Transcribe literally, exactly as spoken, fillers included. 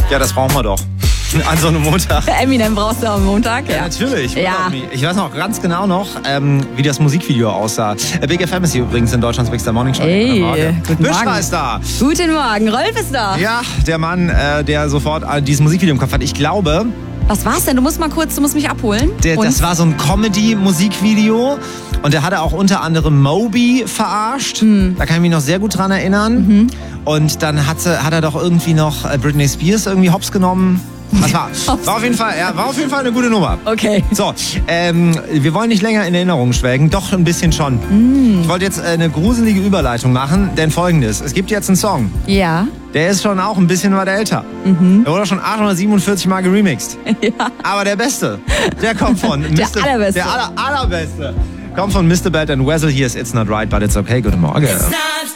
Ja, das brauchen wir doch. An so einem Montag. Eminem brauchst du am Montag, ja. Ja, natürlich. Ja. Ich weiß noch ganz genau noch, ähm, wie das Musikvideo aussah. Big F M ist hier übrigens in Deutschlands Big Star Morning Show. Hey, guten Büschner Morgen. ist da. Guten Morgen, Rolf ist da. Ja, der Mann, äh, der sofort äh, dieses Musikvideo im Kopf hat. Ich glaube, Was war's denn? Du musst mal kurz, du musst mich abholen. der, Und? das war so ein Comedy-Musikvideo. Und der hatte auch unter anderem Moby verarscht. Hm. Da kann ich mich noch sehr gut dran erinnern. Mhm. Und dann hat, sie, hat er doch irgendwie noch äh, Britney Spears irgendwie hops genommen. Was war? War auf jeden Fall, ja, war auf jeden Fall eine gute Nummer. Okay. So, ähm, wir wollen nicht länger in Erinnerung schwelgen, doch ein bisschen schon. Mm. Ich wollte jetzt äh, eine gruselige Überleitung machen, denn folgendes, es gibt jetzt einen Song, Ja. der ist schon auch ein bisschen was älter. Mhm. Der wurde schon achthundertsiebenundvierzig Mal geremixed. Ja. Aber der Beste, der kommt von Der Mister Allerbeste. Der aller, Allerbeste. Kommt von Mister Bad and Wessel, hier ist It's Not Right, but It's Okay, guten Morgen. It's not